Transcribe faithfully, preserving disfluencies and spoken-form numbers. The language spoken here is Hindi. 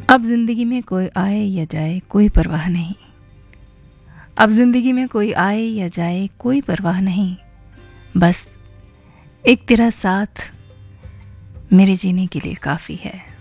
अब जिंदगी में कोई आए या जाए कोई परवाह नहीं। अब जिंदगी में कोई आए या जाए कोई परवाह नहीं। बस एक तेरा साथ मेरे जीने के लिए काफ़ी है।